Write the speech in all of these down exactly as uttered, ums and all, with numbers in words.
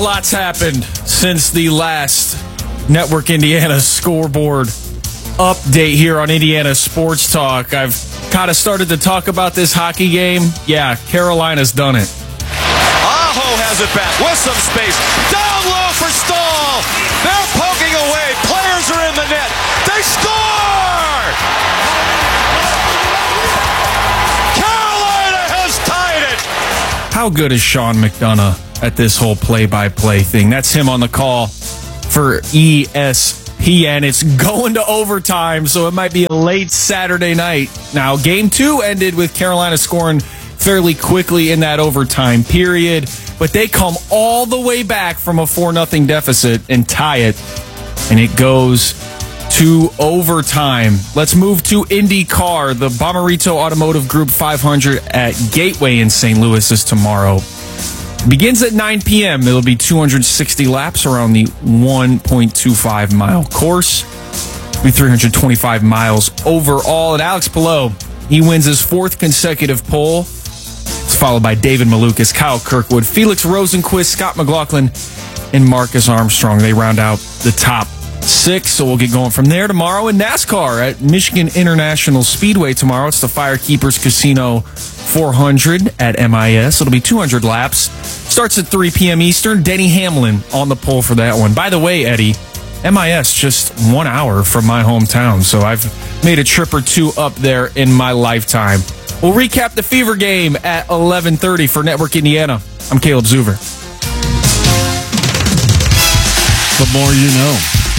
lot's happened since the last Network Indiana scoreboard update here on Indiana Sports Talk. I've kind of started to talk about this hockey game. Yeah, Carolina's done it. Aho has it back with some space. Down low for Stahl. They're poking away. Players are in the net. They score! Carolina has tied it! How good is Sean McDonough at this whole play-by-play thing? That's him on the call for E S P N. It's going to overtime, so it might be a late Saturday night. Now, game two ended with Carolina scoring fairly quickly in that overtime period, but they come all the way back from a four nothing deficit and tie it, and it goes to overtime. Let's move to IndyCar. The Bomarito Automotive Group five hundred at Gateway in Saint Louis is tomorrow. Begins at nine p.m. It'll be two hundred sixty laps around the one point two five mile course. It'll be three hundred twenty-five miles overall. And Alex Palou, he wins his fourth consecutive pole. It's followed by David Malukas, Kyle Kirkwood, Felix Rosenquist, Scott McLaughlin, and Marcus Armstrong. They round out the top six, so we'll get going from there tomorrow. In NASCAR at Michigan International Speedway tomorrow, it's the Firekeepers Casino four hundred at M I S. It'll be two hundred laps. Starts at three p.m. Eastern. Denny Hamlin on the pole for that one. By the way, Eddie, M I S just one hour from my hometown, so I've made a trip or two up there in my lifetime. We'll recap the Fever game at eleven thirty for Network Indiana. I'm Caleb Zuver. The more you know.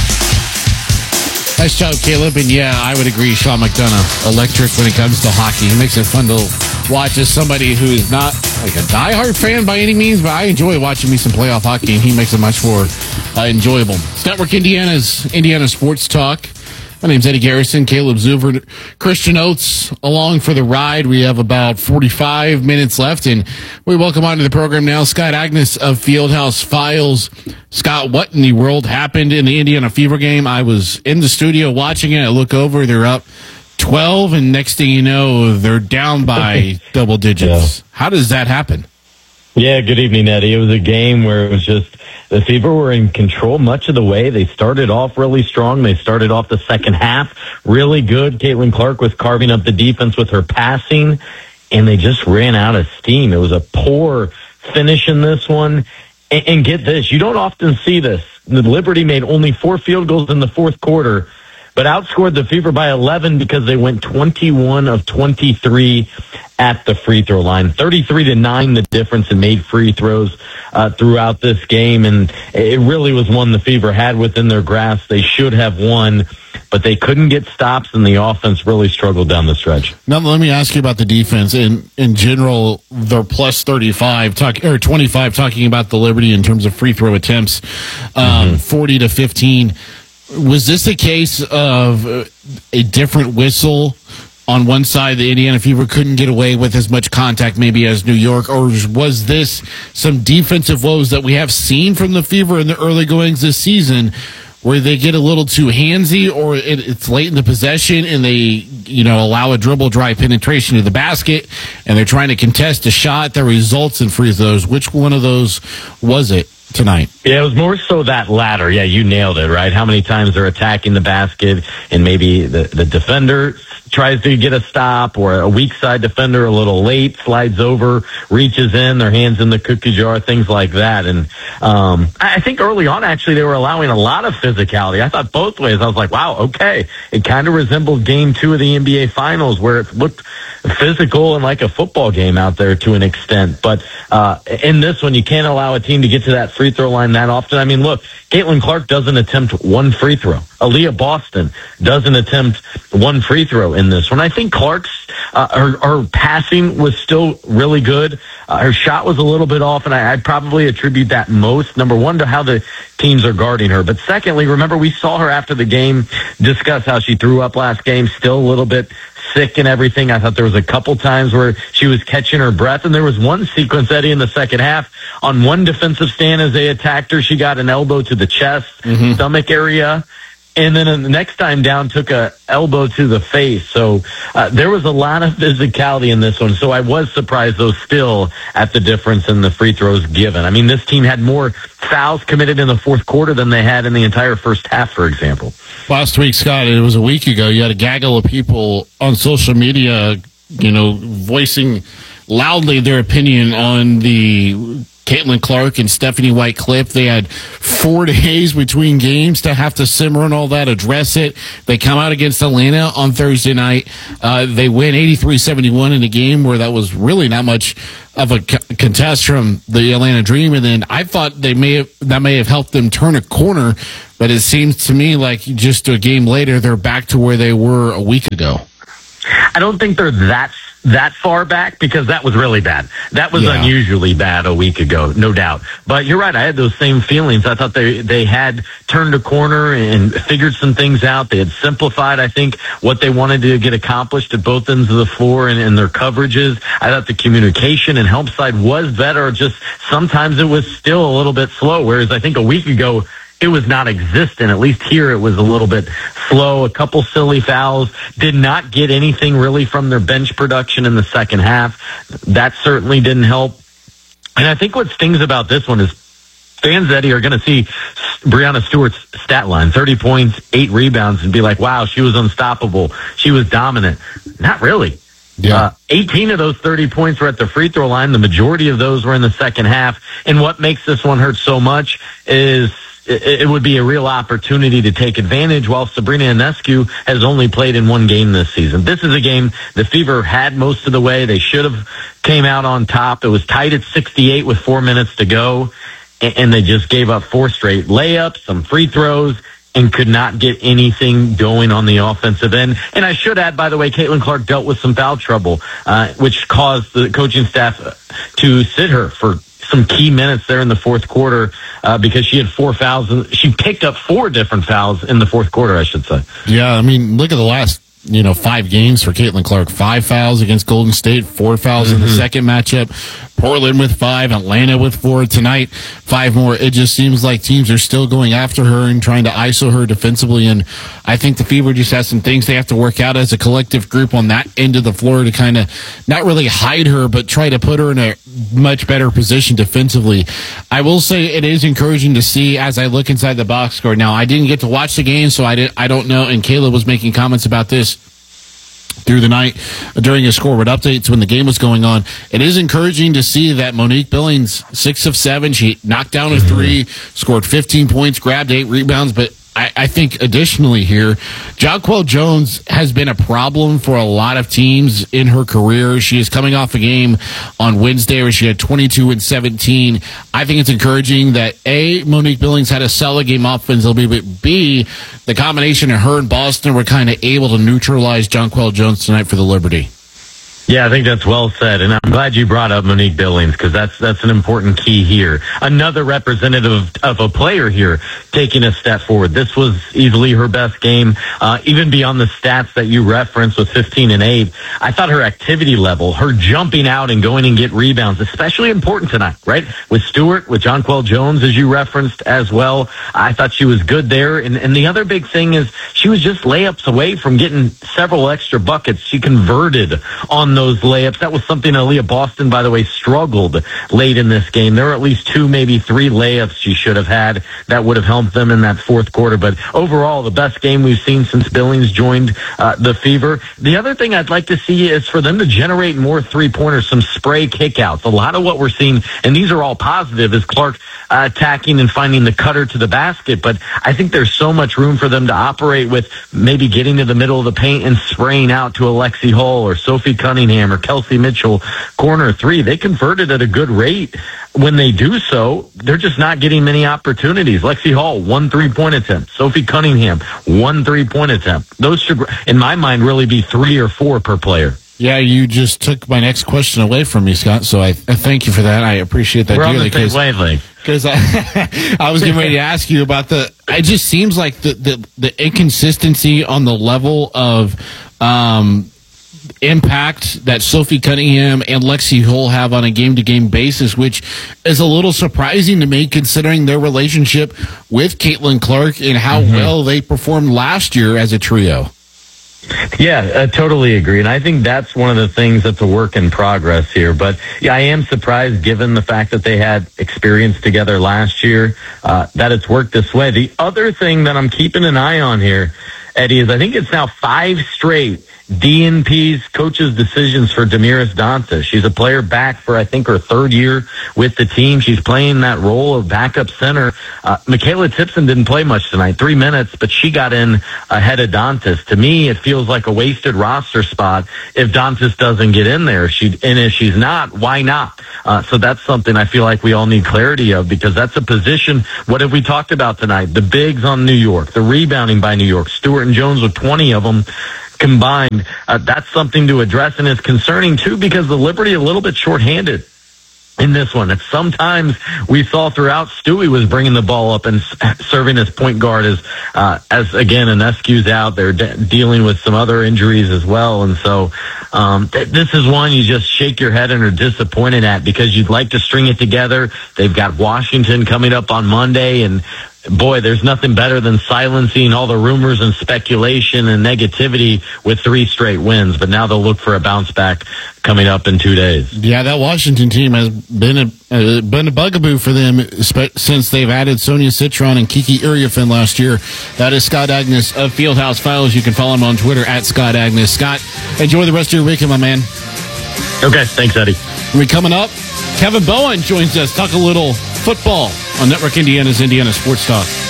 Nice job, Caleb. And yeah, I would agree. Sean McDonough, electric when it comes to hockey. He makes it fun to watch as somebody who is not like a diehard fan by any means, but I enjoy watching me some playoff hockey, and he makes it much more uh, enjoyable. It's Network Indiana's Indiana Sports Talk. My name's Eddie Garrison, Caleb Zuver, Christian Oates along for the ride. We have about forty-five minutes left, and we welcome onto the program now Scott Agnes of Fieldhouse Files. Scott, what in the world happened in the Indiana Fever game? I was in the studio watching it. I look over, they're up twelve, and next thing you know, they're down by double digits. Yeah. How does that happen? Yeah, good evening, Eddie. It was a game where it was just the Fever were in control much of the way. They started off really strong. They started off the second half really good. Caitlin Clark was carving up the defense with her passing, and they just ran out of steam. It was a poor finish in this one. And, and get this, you don't often see this. The Liberty made only four field goals in the fourth quarter, but outscored the Fever by eleven because they went twenty-one of twenty-three at the free throw line. thirty-three to nine the difference, and made free throws uh, throughout this game. And it really was one the Fever had within their grasp. They should have won, but they couldn't get stops, and the offense really struggled down the stretch. Now, let me ask you about the defense. In in general, they're plus thirty-five, talk, or twenty-five, talking about the Liberty in terms of free throw attempts, um, mm-hmm. forty to fifteen. Was this a case of a different whistle on one side? The Indiana Fever couldn't get away with as much contact maybe as New York, or was this some defensive woes that we have seen from the Fever in the early goings this season, where they get a little too handsy, or it, it's late in the possession and they, you know, allow a dribble drive penetration to the basket and they're trying to contest a shot that results in free throws? Which one of those was it tonight? Yeah, it was more so that latter. Yeah, you nailed it, right? How many times they're attacking the basket and maybe the, the defender tries to get a stop, or a weak side defender a little late, slides over, reaches in, their hands in the cookie jar, things like that. And um, I think early on, actually, they were allowing a lot of physicality. I thought both ways. I was like, wow, okay. It kind of resembled game two of the N B A Finals, where it looked physical and like a football game out there to an extent. But uh, in this one, you can't allow a team to get to that free throw line that often. I mean, look, Caitlin Clark doesn't attempt one free throw. Aaliyah Boston doesn't attempt one free throw in this one. I think Clark's uh, her, her passing was still really good. Uh, her shot was a little bit off, and I, I'd probably attribute that most, number one, to how the teams are guarding her. But secondly, remember, we saw her after the game discuss how she threw up last game, still a little bit sick and everything. I thought there was a couple times where she was catching her breath, and there was one sequence, Eddie, in the second half on one defensive stand as they attacked her. She got an elbow to the chest, mm-hmm. stomach area, and then the next time down took a elbow to the face. So uh, there was a lot of physicality in this one. So I was surprised, though, still at the difference in the free throws given. I mean, this team had more fouls committed in the fourth quarter than they had in the entire first half, for example. Last week, Scott, it was a week ago, you had a gaggle of people on social media, you know, voicing loudly their opinion on the Caitlin Clark and Stephanie White clip. They had four days between games to have to simmer on all that, address it. They come out against Atlanta on Thursday night. Uh, they win eighty-three seventy-one in a game where that was really not much of a c- contest from the Atlanta Dream. And then I thought they may have, that may have helped them turn a corner, but it seems to me like just a game later, they're back to where they were a week ago. I don't think they're that that far back because that was really bad. That was Yeah. unusually bad a week ago, no doubt. But you're right. I had those same feelings. I thought they, they had turned a corner and figured some things out. They had simplified, I think, what they wanted to get accomplished at both ends of the floor and in their coverages. I thought the communication and help side was better. Just sometimes it was still a little bit slow, whereas I think a week ago, it was not existent. At least here it was a little bit slow. A couple silly fouls. Did not get anything really from their bench production in the second half. That certainly didn't help. And I think what stings about this one is fans, Eddie, are going to see Breanna Stewart's stat line, thirty points, eight rebounds, and be like, wow, she was unstoppable. She was dominant. Not really. Yeah. Uh, eighteen of those thirty points were at the free throw line. The majority of those were in the second half. And what makes this one hurt so much is it would be a real opportunity to take advantage while Sabrina Ionescu has only played in one game this season. This is a game the Fever had most of the way. They should have came out on top. It was tied at sixty-eight with four minutes to go, and they just gave up four straight layups, some free throws, and could not get anything going on the offensive end. And I should add, by the way, Caitlin Clark dealt with some foul trouble, uh, which caused the coaching staff to sit her for some key minutes there in the fourth quarter uh, because she had four fouls. And she picked up four different fouls in the fourth quarter, I should say. Yeah, I mean, look at the last, you know, five games for Caitlin Clark. Five fouls against Golden State, four fouls mm-hmm. in the second matchup. Portland with five, Atlanta with four tonight, five more. It just seems like teams are still going after her and trying to I S O her defensively. And I think the Fever just has some things they have to work out as a collective group on that end of the floor to kind of not really hide her, but try to put her in a much better position defensively. I will say it is encouraging to see as I look inside the box score. Now, I didn't get to watch the game, so I, did, I don't know. And Kayla was making comments about this through the night during his scoreboard updates when the game was going on. It is encouraging to see that Monique Billings, six of seven, she knocked down a three, scored fifteen points, grabbed eight rebounds, but I, I think additionally here, Jonquel Jones has been a problem for a lot of teams in her career. She is coming off a game on Wednesday where she had twenty-two and seventeen. I think it's encouraging that A, Monique Billings had a solid game offensively, but B, the combination of her and Boston were kind of able to neutralize Jonquel Jones tonight for the Liberty. Yeah, I think that's well said, and I'm glad you brought up Monique Billings because that's that's an important key here. Another representative of a player here taking a step forward. This was easily her best game, uh, even beyond the stats that you referenced with fifteen and eight. I thought her activity level, her jumping out and going and get rebounds, especially important tonight, right? With Stewart, with Jonquel Jones, as you referenced as well. I thought she was good there, and, and the other big thing is she was just layups away from getting several extra buckets. She converted on those layups. That was something Aaliyah Boston, by the way, struggled late in this game. There were at least two, maybe three layups she should have had that would have helped them in that fourth quarter. But overall, the best game we've seen since Billings joined uh, the Fever. The other thing I'd like to see is for them to generate more three-pointers, some spray kickouts. A lot of what we're seeing, and these are all positive, is Clark uh, attacking and finding the cutter to the basket. But I think there's so much room for them to operate with maybe getting to the middle of the paint and spraying out to Alexi Hull or Sophie Cunningham or Kelsey Mitchell, corner three. They converted at a good rate. When they do so, they're just not getting many opportunities. Lexi Hall, one three-point attempt. Sophie Cunningham, one three-point attempt. Those should, in my mind, really be three or four per player. Yeah, you just took my next question away from me, Scott, so I, I thank you for that. I appreciate that We're dearly. on the same wavelength. Because I, I was getting ready to ask you about the, it just seems like the, the, the inconsistency on the level of, um, impact that Sophie Cunningham and Lexi Hull have on a game-to-game basis, which is a little surprising to me considering their relationship with Caitlin Clark and how mm-hmm. well they performed last year as a trio. Yeah, I totally agree. And I think that's one of the things that's a work in progress here. But yeah, I am surprised given the fact that they had experience together last year, uh, that it's worked this way. The other thing that I'm keeping an eye on here, Eddie, is I think it's now five straight D N P's coaches' decisions for Damiris Dantas. She's a player back for, I think, her third year with the team. She's playing that role of backup center. Uh, Michaela Tipson didn't play much tonight, three minutes, but she got in ahead of Dantas. To me, it feels like a wasted roster spot if Dantas doesn't get in there. She, and if she's not, why not? Uh, so that's something I feel like we all need clarity of, because that's a position. What have we talked about tonight? The bigs on New York, the rebounding by New York, Stewart and Jones with twenty of them combined. Uh, that's something to address, and it's concerning too because the Liberty a little bit shorthanded in this one. It's sometimes we saw throughout Stewie was bringing the ball up and serving as point guard as, uh, as again, Inescu's out. They're de- dealing with some other injuries as well. And so um, th- this is one you just shake your head and are disappointed at because you'd like to string it together. They've got Washington coming up on Monday, and boy, there's nothing better than silencing all the rumors and speculation and negativity with three straight wins. But now they'll look for a bounce back coming up in two days. Yeah, that Washington team has been a uh, been a bugaboo for them since they've added Sonia Citron and Kiki Uriafin last year. That is Scott Agnes of Fieldhouse Files. You can follow him on Twitter at Scott Agnes. Scott, enjoy the rest of your weekend, my man. Okay, thanks, Eddie. We're coming up. Kevin Bowen joins us. Talk a little football on Network Indiana's Indiana Sports Talk.